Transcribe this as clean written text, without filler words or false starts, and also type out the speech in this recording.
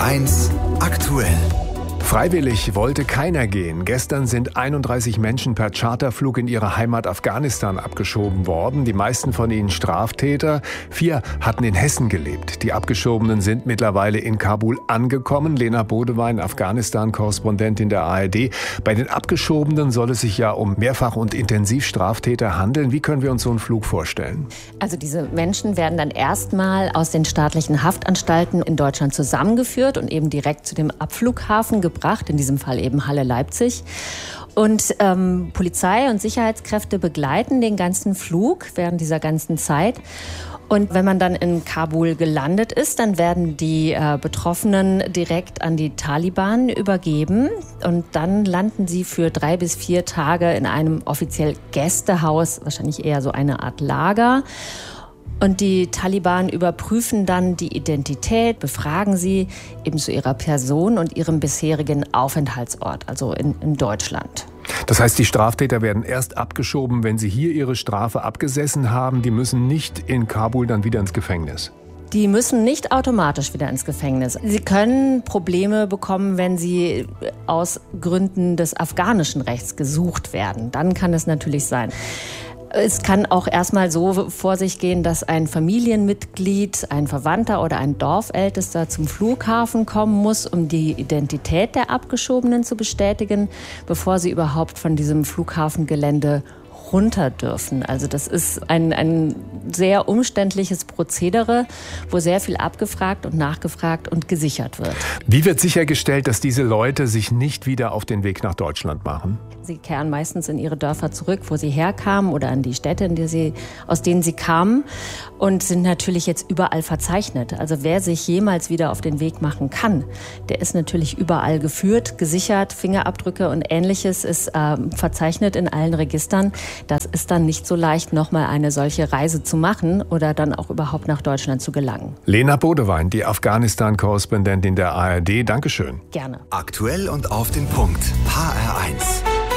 HR1 aktuell. Freiwillig wollte keiner gehen. Gestern sind 31 Menschen per Charterflug in ihre Heimat Afghanistan abgeschoben worden. Die meisten von ihnen Straftäter. 4 hatten in Hessen gelebt. Die Abgeschobenen sind mittlerweile in Kabul angekommen. Lena Bodewein, Afghanistan-Korrespondentin der ARD. Bei den Abgeschobenen soll es sich ja um Mehrfach- und Intensivstraftäter handeln. Wie können wir uns so einen Flug vorstellen? Also diese Menschen werden dann erstmal aus den staatlichen Haftanstalten in Deutschland zusammengeführt und eben direkt zu dem Abflughafen gebracht, in diesem Fall eben Halle-Leipzig. Und Polizei und Sicherheitskräfte begleiten den ganzen Flug während dieser ganzen Zeit. Und wenn man dann in Kabul gelandet ist, dann werden die Betroffenen direkt an die Taliban übergeben. Und dann landen sie für 3 bis 4 Tage in einem offiziell Gästehaus, wahrscheinlich eher so eine Art Lager. Und die Taliban überprüfen dann die Identität, befragen sie eben zu ihrer Person und ihrem bisherigen Aufenthaltsort, also in Deutschland. Das heißt, die Straftäter werden erst abgeschoben, wenn sie hier ihre Strafe abgesessen haben. Die müssen nicht in Kabul dann wieder ins Gefängnis. Die müssen nicht automatisch wieder ins Gefängnis. Sie können Probleme bekommen, wenn sie aus Gründen des afghanischen Rechts gesucht werden. Dann kann es natürlich sein. Es kann auch erstmal so vor sich gehen, dass ein Familienmitglied, ein Verwandter oder ein Dorfältester zum Flughafen kommen muss, um die Identität der Abgeschobenen zu bestätigen, bevor sie überhaupt von diesem Flughafengelände runter dürfen. Also das ist ein sehr umständliches Prozedere, wo sehr viel abgefragt und nachgefragt und gesichert wird. Wie wird sichergestellt, dass diese Leute sich nicht wieder auf den Weg nach Deutschland machen? Sie kehren meistens in ihre Dörfer zurück, wo sie herkamen, oder an die Städte, aus denen sie kamen, und sind natürlich jetzt überall verzeichnet. Also wer sich jemals wieder auf den Weg machen kann, der ist natürlich überall geführt, gesichert, Fingerabdrücke und Ähnliches ist verzeichnet in allen Registern. Das ist dann nicht so leicht, nochmal eine solche Reise zu machen oder dann auch überhaupt nach Deutschland zu gelangen. Lena Bodewein, die Afghanistan-Korrespondentin der ARD. Dankeschön. Gerne. Aktuell und auf den Punkt. HR1.